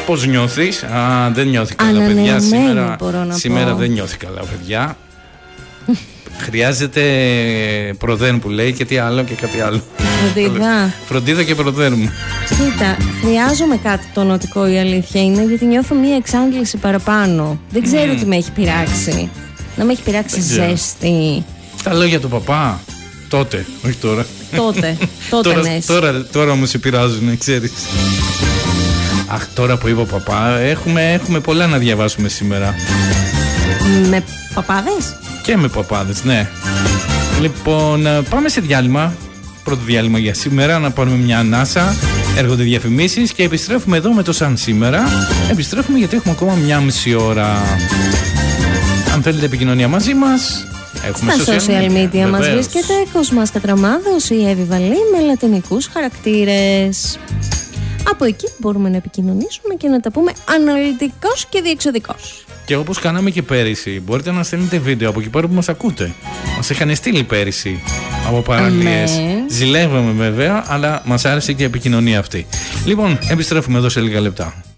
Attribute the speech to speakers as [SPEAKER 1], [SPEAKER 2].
[SPEAKER 1] Πώς νιώθεις? Δεν νιώθει καλά, παιδιά. Σήμερα δεν νιώθει καλά, παιδιά. Χρειάζεται προδέν που λέει και τι άλλο και κάτι άλλο. Φροντίδα και προδέν μου.
[SPEAKER 2] Κοίτα, χρειάζομαι κάτι τονωτικό, η αλήθεια είναι, γιατί νιώθω μία εξάντληση παραπάνω. Δεν ξέρω τι με έχει πειράξει. Να με έχει πειράξει ζέστη.
[SPEAKER 1] Τα λόγια του παπά. Τότε, όχι τώρα. Τώρα όμως σε πειράζουν, ξέρεις. Αχ, τώρα που είπε ο παπά, έχουμε πολλά να διαβάσουμε σήμερα.
[SPEAKER 2] Με παπάδες?
[SPEAKER 1] Και με παπάδες, ναι. Λοιπόν, πάμε σε διάλειμμα. Πρώτο διάλειμμα για σήμερα, να πάρουμε μια ανάσα. Έρχονται διαφημίσεις και επιστρέφουμε εδώ με το Σαν Σήμερα. Επιστρέφουμε γιατί έχουμε ακόμα μια μισή ώρα. Αν θέλετε επικοινωνία μαζί μας, έχουμε
[SPEAKER 2] στα social media μας βρίσκεται Κοσμάς Κατραμάδος ή Εύη Βαλή με λατινικούς χαρακτήρες. Από εκεί μπορούμε να επικοινωνήσουμε και να τα πούμε αναλυτικώς και διεξοδικώς.
[SPEAKER 1] Και όπως κάναμε και πέρυσι, μπορείτε να στέλνετε βίντεο από εκεί πέρα που μας ακούτε. Μας είχαν στείλει πέρυσι από παραλίες. Ζηλεύαμε βέβαια, αλλά μας άρεσε και η επικοινωνία αυτή. Λοιπόν, επιστρέφουμε εδώ σε λίγα λεπτά.